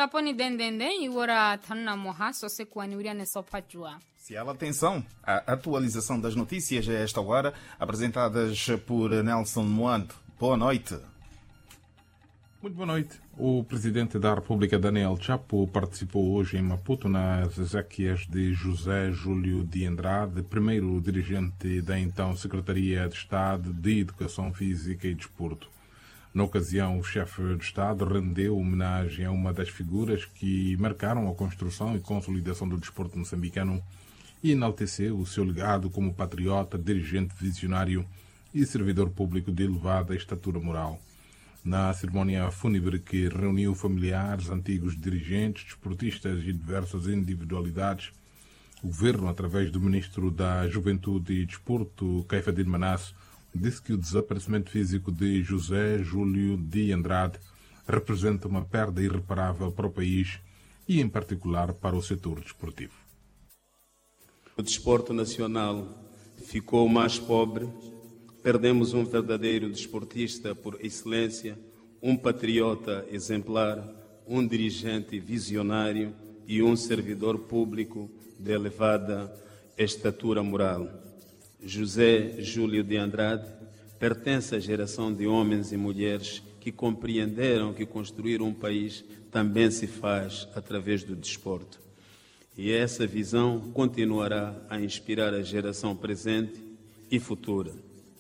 laponi dendende iwora thanna moha sose kwani uriane sopajua. Se ela atenção, a atualização das notícias a esta hora, apresentadas por Nelson Moando. Boa noite. Muito boa noite. O presidente da República, Daniel Chapo, participou hoje em Maputo nas exéquias de José Júlio de Andrade, primeiro dirigente da então Secretaria de Estado de Educação Física e Desporto. Na ocasião, o chefe de Estado rendeu homenagem a uma das figuras que marcaram a construção e consolidação do desporto moçambicano e enalteceu o seu legado como patriota, dirigente visionário e servidor público de elevada estatura moral. Na cerimónia fúnebre que reuniu familiares, antigos dirigentes, desportistas e diversas individualidades, o governo, através do ministro da Juventude e Desporto, Caifadine Manasse, disse que o desaparecimento físico de José Júlio de Andrade representa uma perda irreparável para o país e, em particular, para o setor desportivo. O desporto nacional ficou mais pobre. Perdemos um verdadeiro desportista por excelência, um patriota exemplar, um dirigente visionário e um servidor público de elevada estatura moral. José Júlio de Andrade pertence à geração de homens e mulheres que compreenderam que construir um país também se faz através do desporto. E essa visão continuará a inspirar a geração presente e futura.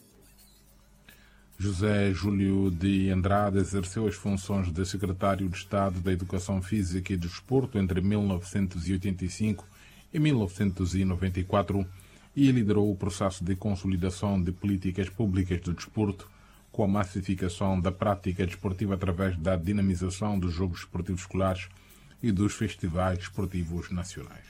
José Júlio de Andrade exerceu as funções de secretário de Estado da Educação Física e Desporto entre 1985 e 1994 e liderou o processo de consolidação de políticas públicas do desporto com a massificação da prática desportiva através da dinamização dos Jogos Esportivos Escolares e dos festivais esportivos nacionais.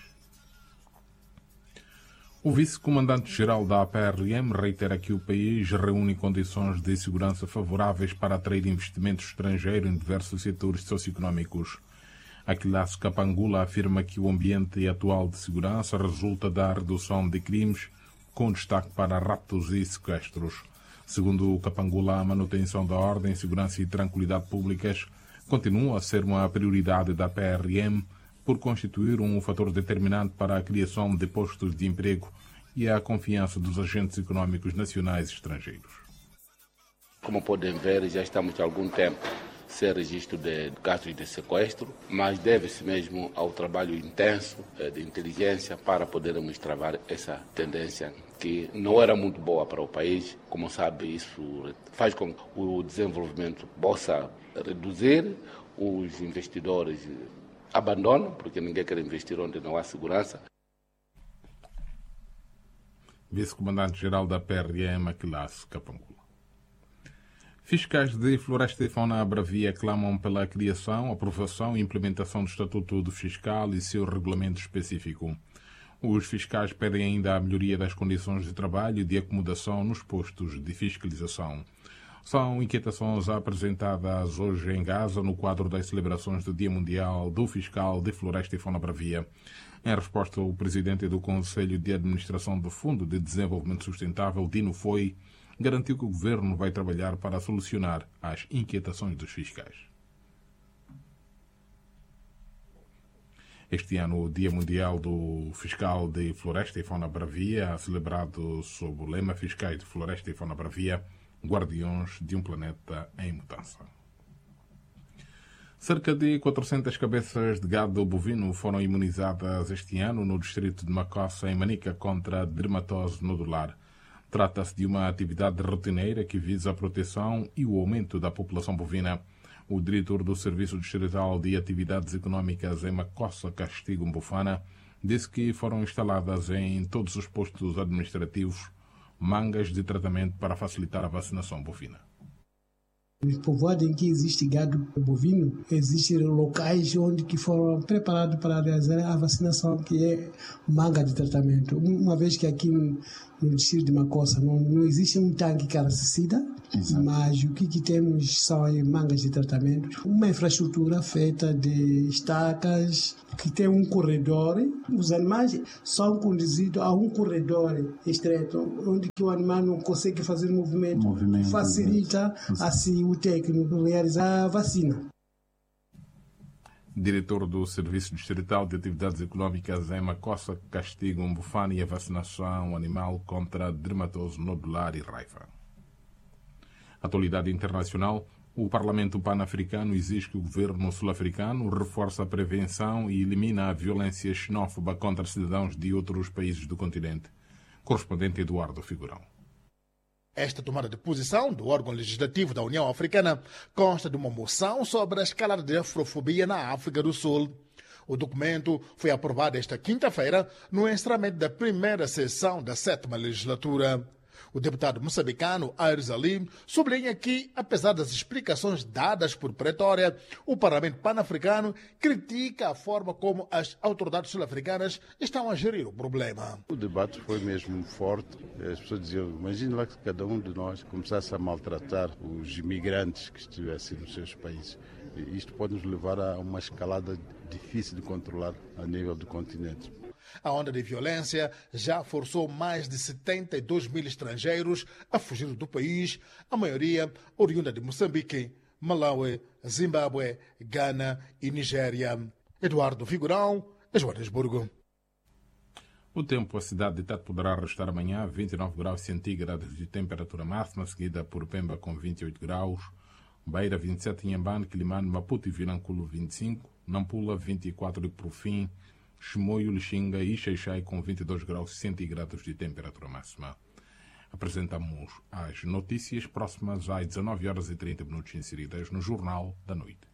O vice-comandante-geral da APRM reitera que o país reúne condições de segurança favoráveis para atrair investimento estrangeiro em diversos setores socioeconómicos. Aquilas Kapangula afirma que o ambiente atual de segurança resulta da redução de crimes, com destaque para raptos e sequestros. Segundo Kapangula, a manutenção da ordem, segurança e tranquilidade públicas continua a ser uma prioridade da PRM por constituir um fator determinante para a criação de postos de emprego e a confiança dos agentes econômicos nacionais e estrangeiros. Como podem ver, já estamos há algum tempo sem registro de casos de sequestro, mas deve-se mesmo ao trabalho intenso de inteligência para podermos travar essa tendência que não era muito boa para o país. Como sabe, isso faz com que o desenvolvimento possa reduzir, os investidores abandonam, porque ninguém quer investir onde não há segurança. Vice-comandante-geral da PRM, Aquilas Kapangula. Fiscais de Floresta e Fauna Bravia clamam pela criação, aprovação e implementação do Estatuto do Fiscal e seu regulamento específico. Os fiscais pedem ainda a melhoria das condições de trabalho e de acomodação nos postos de fiscalização. São inquietações apresentadas hoje em Gaza no quadro das celebrações do Dia Mundial do Fiscal de Floresta e Fauna Bravia. Em resposta, o presidente do Conselho de Administração do Fundo de Desenvolvimento Sustentável, Dino Foi, garantiu que o governo vai trabalhar para solucionar as inquietações dos fiscais. Este ano, o Dia Mundial do Fiscal de Floresta e Fauna Bravia, celebrado sob o lema Fiscais de Floresta e Fauna Bravia, Guardiões de um Planeta em Mudança. Cerca de 400 cabeças de gado bovino foram imunizadas este ano no distrito de Macossa, em Manica, contra a dermatose nodular. Trata-se de uma atividade rotineira que visa a proteção e o aumento da população bovina. O diretor do Serviço Distrital de Atividades Económicas em Macossa, Castigo Mbufana, disse que foram instaladas em todos os postos administrativos mangas de tratamento para facilitar a vacinação bovina. Nos povoados em que existe gado bovino, existem locais onde que foram preparados para realizar a vacinação, que é manga de tratamento. Uma vez que aqui no distrito de Macossa não existe um tanque carnicida, mas o que temos são aí mangas de tratamento. Uma infraestrutura feita de estacas, que tem um corredor. Os animais são conduzidos a um corredor estreito, onde que o animal não consegue fazer movimento facilita assim o técnico realizar a vacina. Diretor do Serviço Distrital de Atividades Econômicas em Macossa castiga um bufano e a vacinação animal contra dermatose nodular e raiva. Atualidade internacional. O Parlamento Pan-Africano exige que o governo sul-africano reforce a prevenção e elimine a violência xenófoba contra cidadãos de outros países do continente. Correspondente Eduardo Figurão. Esta tomada de posição do órgão legislativo da União Africana consta de uma moção sobre a escalada de afrofobia na África do Sul. O documento foi aprovado esta quinta-feira no encerramento da primeira sessão da 7ª legislatura. O deputado moçambicano Aires Ali sublinha que, apesar das explicações dadas por Pretória, o Parlamento Pan-Africano critica a forma como as autoridades sul-africanas estão a gerir o problema. O debate foi mesmo forte. As pessoas diziam, imagine lá que cada um de nós começasse a maltratar os imigrantes que estivessem nos seus países. Isto pode nos levar a uma escalada difícil de controlar a nível do continente. A onda de violência já forçou mais de 72 mil estrangeiros a fugir do país, a maioria oriunda de Moçambique, Malawi, Zimbábue, Gana e Nigéria. Eduardo Figurão, Joanesburgo. O tempo, a cidade de Tete poderá restar amanhã 29 graus centígrados de temperatura máxima, seguida por Pemba com 28 graus, Beira 27, Inhambane, Quilimane, Maputo e Vilanculo 25, Nampula 24 e por fim Chimoio, Lixinga e Xaixai com 22 graus centígrados de temperatura máxima. Apresentamos as notícias próximas às 19h30 inseridas no Jornal da Noite.